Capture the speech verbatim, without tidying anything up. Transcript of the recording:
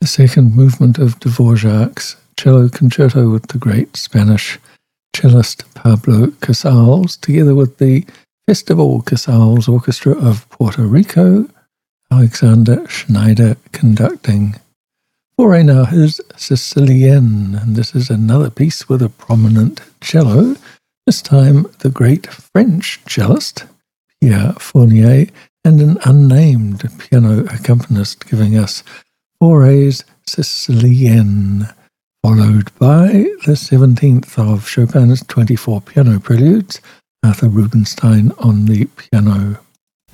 the second movement of Dvorak's cello concerto with the great Spanish cellist Pablo Casals, together with the Festival Casals Orchestra of Puerto Rico, Alexander Schneider conducting. Foray now is Sicilienne, and this is another piece with a prominent cello, this time the great French cellist Pierre Fournier and an unnamed piano accompanist giving us Foray's Sicilienne, followed by the seventeenth of Chopin's twenty-four piano preludes, Arthur Rubinstein on the piano.